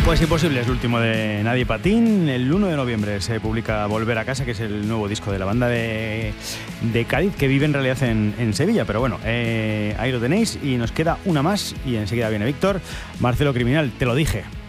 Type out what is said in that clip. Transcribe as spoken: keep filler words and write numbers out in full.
Pues Imposible es el último de Nadie Patín. El uno de noviembre se publica Volver a Casa, que es el nuevo disco de la banda de, de Cádiz, que vive en realidad en, en Sevilla. Pero bueno, eh, ahí lo tenéis y nos queda una más y enseguida viene Víctor. Marcelo Criminal, te lo dije.